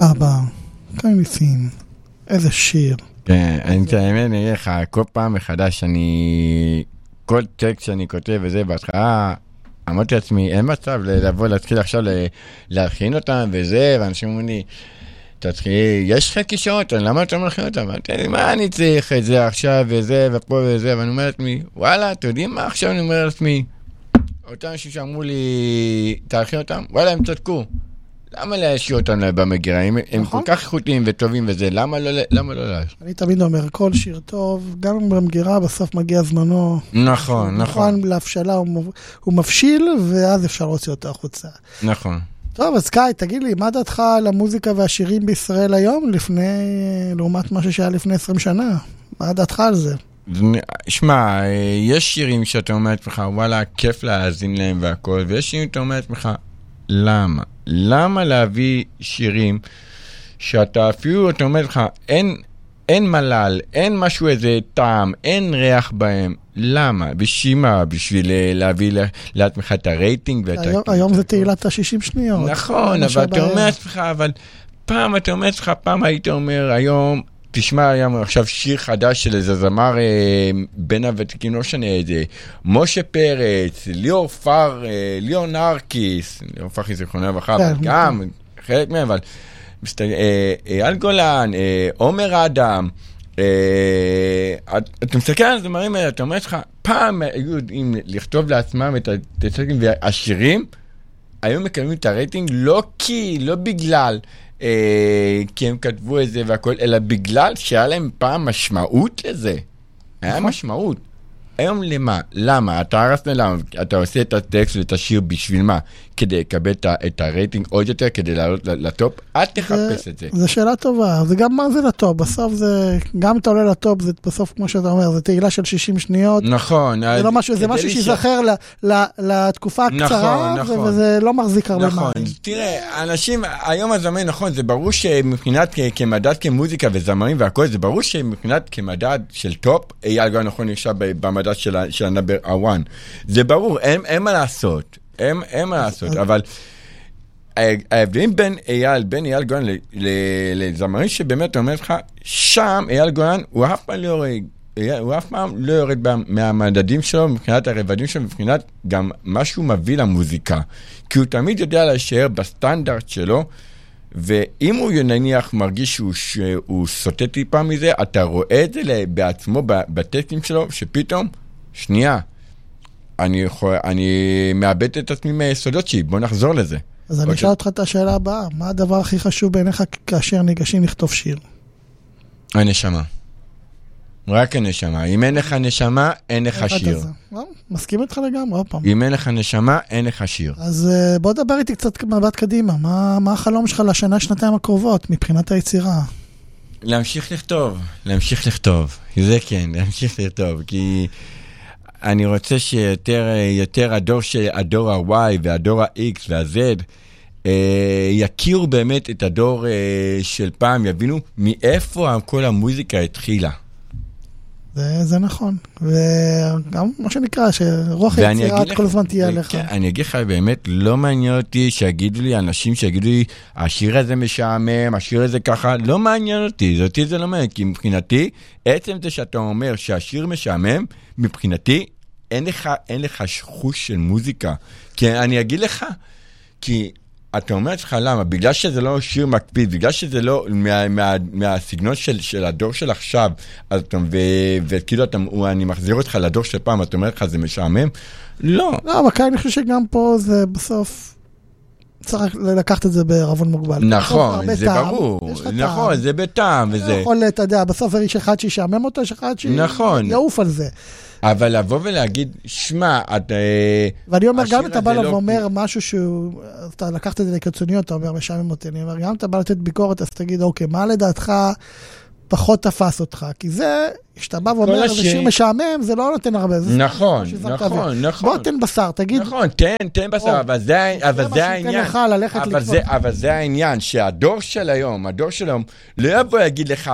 אבא, כמה ניסים, איזה שיר. כן, אני אגיד לך, כל פעם מחדש כל טקסט שאני כותב וזה, בהתחלה אמרתי לעצמי, אין מצב לבוא להתחיל עכשיו להכין אותם וזה, ואנשים אומרים לי, יש לך כישרונות, למה אתה מלכין אותם? מה אני צריך את זה עכשיו וזה ופה וזה, ואני אומר לעצמי, וואלה, אתם יודעים מה עכשיו אני אומר לעצמי? אותם אנשים שאמרו לי, תלכין אותם, וואלה, הם צדקו. למה להשאיר אותם במגירה? הם כל כך איכותיים וטובים וזה, למה לא להשאיר? אני תמיד אומר, כל שיר טוב, גם במגירה בסוף מגיע זמנו. נכון, נכון. להבשלה, הוא מבשיל, ואז אפשר להוציא אותו החוצה. נכון. טוב, אז קאי, תגיד לי, מה דעתך על המוזיקה והשירים בישראל היום, לעומת מה שהיה לפני 20 שנה? מה דעתך על זה? שמע, יש שירים שאתה אומר לך, וואלה, כיף להאזין להם והכל, ויש שירים שאתה אומר לך, למה? למה להביא שירים שאתה אפילו, אתה אומר לך, אין מלל, אין משהו איזה טעם, אין ריח בהם. למה? בשימה, בשביל להביא לעצמך את הרייטינג היום זה תהילת ה-60 שניות. נכון, אבל אתה אומר לעצמך, אבל פעם אתה אומר לעצמך, פעם היית אומר, היום, תשמע היום עכשיו שיר חדש של איזה זמר בין הוותיקים, לא שנה את זה, משה פרץ, ליאור נרקיס, ליאור פרחי זיכרונה לברכה, אבל גם חלק מהם, אבל אייל גולן, עומר אדם, אתה מסתכל על הזמרים האלה, אתה אומר לך, פעם היו יודעים לכתוב לעצמם את הטקסטים והשירים, היום מקיימים את הרייטינג לא בגלל כי הם כתבו את זה והכל, אלא בגלל שהיה להם פעם משמעות לזה. היה משמעות. היום למה? למה? אתה עושה את הטקסט ואת השיר בשביל מה? כדי לקבל את הרייטינג עוד יותר, כדי לעלות לטופ? אל תחפש את זה. זו שאלה טובה. זה גם מה זה לטופ. בסוף זה, גם אתה עולה לטופ, זה בסוף כמו שאתה אומר, זה תהילה של 60 שניות. נכון. זה משהו שיזכר לתקופה הקצרה, וזה לא מחזיק הרבה מים. נכון. תראה, אנשים, היום הזמן, נכון, זה ברור שמבחינת כמדד כמוזיקה וזמרים והכל, זה ברור שמבחינת כמדד של טופ, אייל גולן נכון נרשב במדד של הנאמבר 1. זה ברור, אין מה לעשות. אין מה לעשות, אבל ההבדלים בין אייל גולן לזמרים שבאמת אומר לך, שם אייל גולן הוא אף פעם לא יורד מהמדדים שלו, מבחינת הרבדים שלו, מבחינת גם מה שהוא מביא למוזיקה, כי הוא תמיד יודע להישאר בסטנדרט שלו, ואם הוא נניח מרגיש שהוא סוטה טיפה מזה, אתה רואה את זה בעצמו בטקסטים שלו, שפתאום, שנייה, אני מאבד את עצמי מהיסודות שלי, בוא נחזור לזה. אז אני אשאל אותך את השאלה הבאה, מה הדבר הכי חשוב בעיניך כאשר ניגשים לכתוב שיר? הנשמה. רק הנשמה. אם אין לך נשמה, אין לך שיר. מסכים איתך לגמרי, עוד פעם. אם אין לך נשמה, אין לך שיר. אז בוא דבר איתי קצת מבט קדימה. מה החלום שלך לשנה, שנתיים הקרובות, מבחינת היצירה? להמשיך לכתוב. זה כן, להמשיך לכתוב, כי אני רוצה שיותר הדור ה-Y והדור ה-X וה-Z יכירו באמת את הדור של פעם, יבינו מאיפה כל המוזיקה התחילה. זה נכון, וגם מה שנקרא, שרוח היצירה כל הזמן תהיה עליך. אני אגיד לך, באמת לא מעניין אותי שיגידו לי, אנשים שיגידו לי, השיר הזה משעמם, השיר הזה ככה, לא מעניין אותי, זה לא מעניין, כי מבחינתי, עצם זה שאתה אומר שהשיר משעמם, מבחינתי, אין לך חוש של מוזיקה. כי אני אגיד לך, כי אתה אומר לך למה, בגלל שזה לא שיר מקפיד, בגלל שזה לא מהסגנון של הדור של עכשיו, וכאילו אני מחזיר אותך לדור של פעם, אתה אומר לך זה משעמם? לא. לא, אבל כאן אני חושב שגם פה זה בסוף, צריך לקחת את זה בערבון מוגבל. נכון, זה ברור. נכון, זה בטעם וזה. לא יכול, אתה יודע, בסוף יש אחד שישעמם אותו, יש אחד שיעוף על זה. אבל לבוא ולהגיד, שמע, ואני אומר, גם אתה בא ואומר משהו שהוא, אתה לקחת את זה לקיצוניות, אתה אומר, משעמם אותי, אני אומר, גם אתה בא לתת ביקורת, אז תגיד, אוקיי, מה לדעתך פחות תפס אותך? כי זה, כשאתה בא ואומר, זה שיר משעמם, זה לא נותן הרבה. נכון. בוא תן בשר, תגיד. נכון, תן בשר, אבל זה העניין. אבל זה העניין, שהדור של היום, לא יבוא להגיד לך,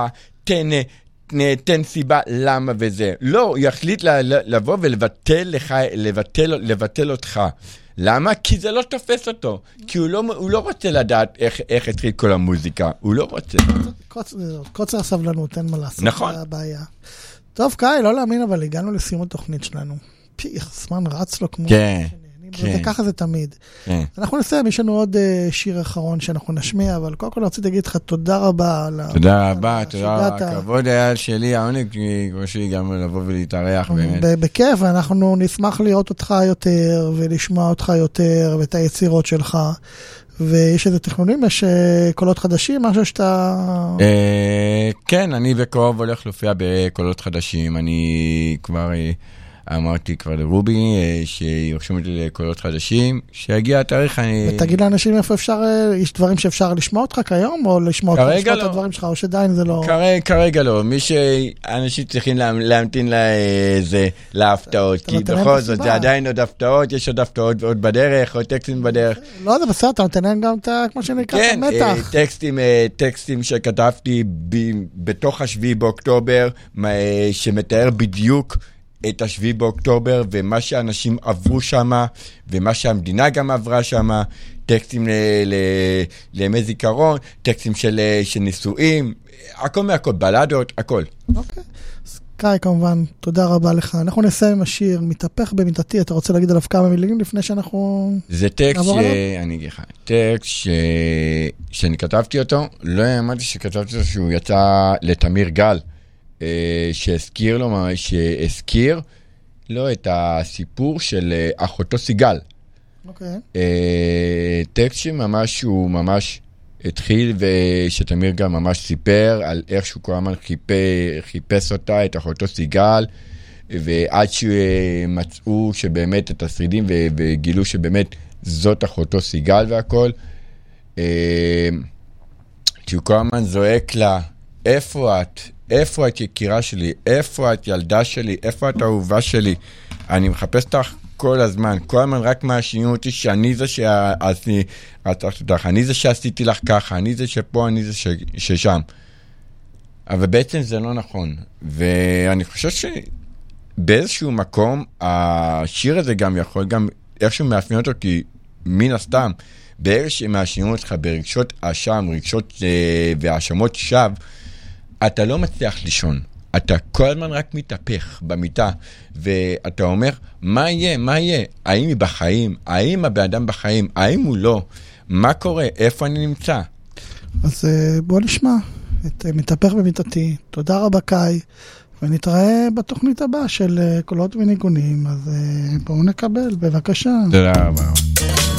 תן סיבה למה וזה. לא, הוא יחליט לבוא ולבטל אותך. למה? כי זה לא תופס אותו. כי הוא לא רוצה לדעת איך התחיל כל המוזיקה. הוא לא רוצה. קוצר הסבלנות, אין מה לעשות. נכון. זה הבעיה. טוב, קאי, לא להאמין, אבל הגענו לסיום התוכנית שלנו. זמן רץ לו כמו... כן. וככה זה תמיד. אנחנו נסיים, יש לנו עוד שיר אחרון שאנחנו נשמיע, אבל קודם כל רציתי להגיד לך תודה רבה. תודה רבה, תודה רבה. הכבוד היה שלי, העונג שלי גם לבוא ולהתארח באמת. בכיף, ואנחנו נשמח לראות אותך יותר, ולשמוע אותך יותר, ואת היצירות שלך. ויש איזה תכנונים, יש קולות חדשים, משהו שאתה... כן, אני בקרוב הולך להופיע בקולות חדשים, אני כבר... אמרתי כבר לרובי שירשום אותי לקולות חדשים, שיגיע התאריך אני... ותגיד לאנשים איפה אפשר, יש דברים שאפשר לשמוע אותך כיום, או לשמוע את הדברים שלך, או שדיין זה לא... כרגע לא, מי שאנשים צריכים להמתין להפתעות, כי בכל זאת זה עדיין עוד הפתעות, יש עוד הפתעות עוד בדרך, עוד טקסטים בדרך. לא, זה בסדר, אתה נותן להם גם כמו שנקרא, את המתח. טקסטים שכתבתי בתוך 7 באוקטובר, שמתאר בדיוק את 7 באוקטובר, ומה שאנשים עברו שמה, ומה שהמדינה גם עברה שמה, טקסטים לימי זיכרון, טקסטים של נישואים, הכל מהכל, בלדות, הכל. אוקיי. אז קאי, כמובן, תודה רבה לך. אנחנו נסיים עם השיר, מתהפך במיטתי, אתה רוצה להגיד עליו כמה מילים לפני שאנחנו... זה טקסט אני אגיד לך, טקסט שאני כתבתי אותו, לא האמנתי שכתבתי אותו שהוא יצא לתמיר גל, שהזכיר לו את הסיפור של אחותו סיגל. טקסט שממש הוא ממש התחיל, ושתמיר גם ממש סיפר על איך שהוא כל הזמן חיפש אותה, את אחותו סיגל, ועד שמצאו שבאמת את השרידים וגילו שבאמת זאת אחותו סיגל והכל, שהוא כל הזמן זועק לה, איפה את? איפה את יקירה שלי? איפה את ילדה שלי? איפה את אהובה שלי? אני מחפש אותך כל הזמן. כל הזמן רק מאשימים אותי שאני זה אני זה שעשיתי לך ככה, אני זה שפה, אני זה ששם. אבל בעצם זה לא נכון. ואני חושב שבאיזשהו מקום, השיר הזה גם יכול גם איכשהו מאפיין אותו, כי מן הסתם, בערך שמאשימים אותך ברגשות אשם, רגשות והאשמות שווא, אתה לא מצליח לישון, אתה כל הזמן רק מתהפך במיטה, ואתה אומר, מה יהיה, מה יהיה? האם היא בחיים? האם הבן אדם בחיים? האם הוא לא? מה קורה? איפה אני נמצא? אז בוא נשמע, מתהפך במיטתי. תודה רבה קאי, ונתראה בתוכנית הבאה של קולות וניגונים, אז בואו נקבל, בבקשה. תודה רבה.